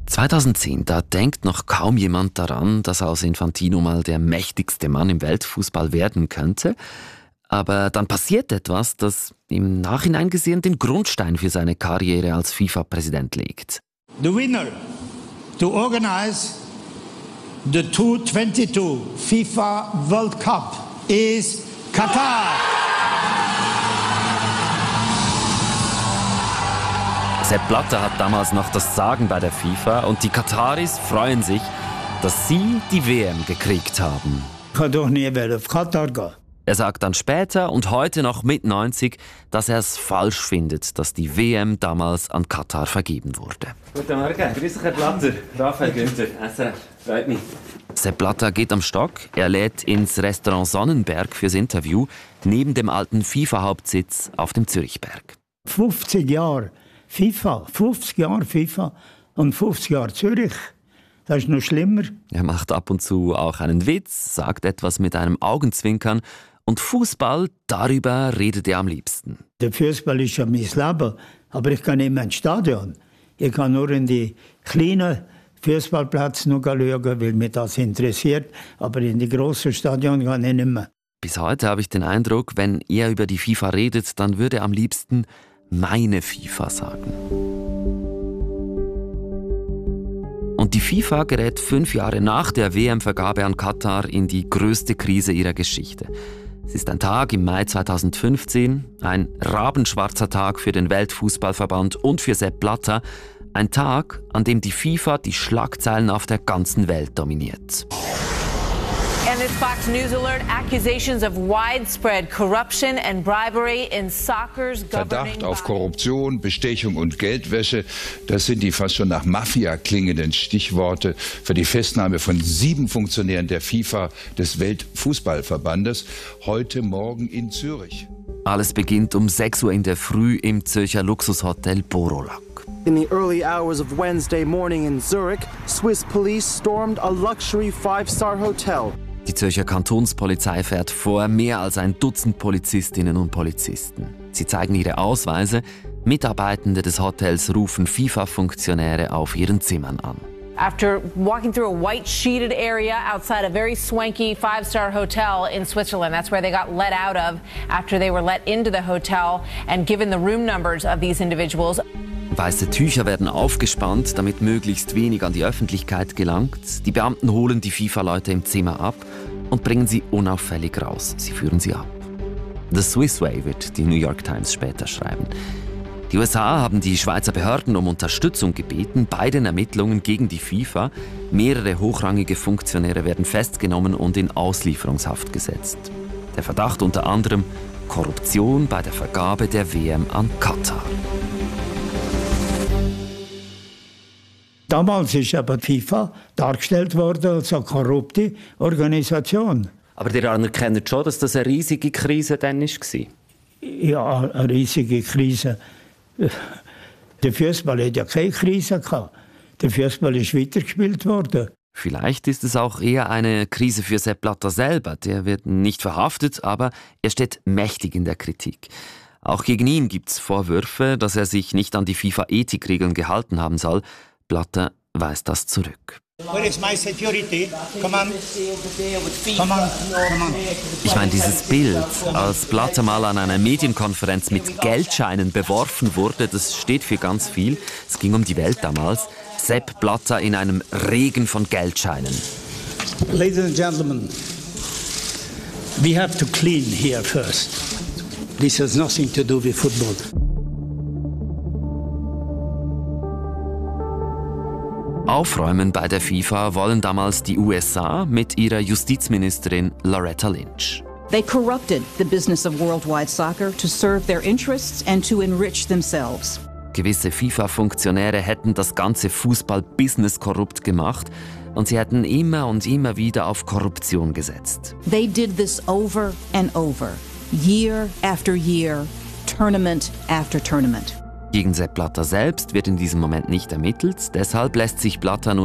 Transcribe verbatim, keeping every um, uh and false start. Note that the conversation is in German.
zweitausendzehn, da denkt noch kaum jemand daran, dass aus Infantino mal der mächtigste Mann im Weltfußball werden könnte. Aber dann passiert etwas, das im Nachhinein gesehen den Grundstein für seine Karriere als FIFA-Präsident legt. The winner to organize the zweitausendzweiundzwanzig FIFA World Cup is Katar. Sepp Blatter hat damals noch das Sagen bei der FIFA und die Kataris freuen sich, dass sie die W M gekriegt haben. Ich kann doch nie mehr auf Katar gehen. Er sagt dann später und heute noch mit neunzig, dass er es falsch findet, dass die W M damals an Katar vergeben wurde. Guten Morgen, grüß dich Herr Blatter, Raphael Günther, S R F, freut mich. Sepp Blatter geht am Stock, er lädt ins Restaurant Sonnenberg fürs Interview, neben dem alten FIFA-Hauptsitz auf dem Zürichberg. fünfzig Jahre FIFA, fünfzig Jahre FIFA und fünfzig Jahre Zürich. Das ist noch schlimmer. Er macht ab und zu auch einen Witz, sagt etwas mit einem Augenzwinkern und Fußball, darüber redet er am liebsten. Der Fußball ist ja mein Leben, aber ich kann nicht mehr ins Stadion. Ich kann nur in die kleinen Fußballplätze noch schauen, weil mich das interessiert, aber in die grossen Stadion kann ich nicht mehr. Bis heute habe ich den Eindruck, wenn er über die FIFA redet, dann würde er am liebsten meine FIFA sagen. Und die FIFA gerät fünf Jahre nach der W M-Vergabe an Katar in die größte Krise ihrer Geschichte. Es ist ein Tag im Mai zweitausendfünfzehn, ein rabenschwarzer Tag für den Weltfußballverband und für Sepp Blatter. Ein Tag, an dem die FIFA die Schlagzeilen auf der ganzen Welt dominiert. And this Fox News alert, accusations of widespread corruption and bribery in soccer's governing Verdacht auf Korruption, Bestechung und Geldwäsche, das sind die fast schon nach Mafia klingenden Stichworte für die Festnahme von sieben Funktionären der FIFA, des Weltfußballverbandes, heute Morgen in Zürich. Alles beginnt um sechs Uhr in der Früh im Zürcher Luxushotel Borolak. In the early hours of Wednesday morning in Zurich, Swiss police stormed a luxury five-star hotel. Die Zürcher Kantonspolizei fährt vor, mehr als ein Dutzend Polizistinnen und Polizisten. Sie zeigen ihre Ausweise. Mitarbeitende des Hotels rufen FIFA-Funktionäre auf ihren Zimmern an. After walking through a white sheeted area outside a very swanky five-star hotel in Switzerland, that's where they got let out of after they were let into the hotel and given the room numbers of these individuals. Weiße Tücher werden aufgespannt, damit möglichst wenig an die Öffentlichkeit gelangt. Die Beamten holen die FIFA-Leute im Zimmer ab und bringen sie unauffällig raus. Sie führen sie ab. The Swiss Way wird die New York Times später schreiben. Die U S A haben die Schweizer Behörden um Unterstützung gebeten bei den Ermittlungen gegen die FIFA. Mehrere hochrangige Funktionäre werden festgenommen und in Auslieferungshaft gesetzt. Der Verdacht unter anderem Korruption bei der Vergabe der W M an Katar. Damals ist aber die FIFA dargestellt worden als eine korrupte Organisation. Aber ihr anerkennt schon, dass das eine riesige Krise dann war? Ja, eine riesige Krise. Der Fußball hat ja keine Krise gehabt. Der Fußball ist weitergespielt worden. Vielleicht ist es auch eher eine Krise für Sepp Blatter selber. Der wird nicht verhaftet, aber er steht mächtig in der Kritik. Auch gegen ihn gibt es Vorwürfe, dass er sich nicht an die FIFA-Ethikregeln gehalten haben soll. Blatter weist das zurück. Where is my security? Come on. Come on. Come on. Ich meine, dieses Bild, als Blatter mal an einer Medienkonferenz mit Geldscheinen beworfen wurde, das steht für ganz viel. Es ging um die Welt damals. Sepp Blatter in einem Regen von Geldscheinen. Ladies and gentlemen, we have to clean here first. This has nothing to do with football. Aufräumen bei der FIFA wollen damals die U S A mit ihrer Justizministerin Loretta Lynch. They corrupted the business of worldwide soccer to serve their interests and to enrich themselves. Gewisse FIFA-Funktionäre hätten das ganze Fußball-Business korrupt gemacht und sie hätten immer und immer wieder auf Korruption gesetzt. They did this over and over, year after year, tournament after tournament. Gegen Sepp Blatter selbst wird in diesem Moment nicht ermittelt, deshalb lässt sich Blatter nur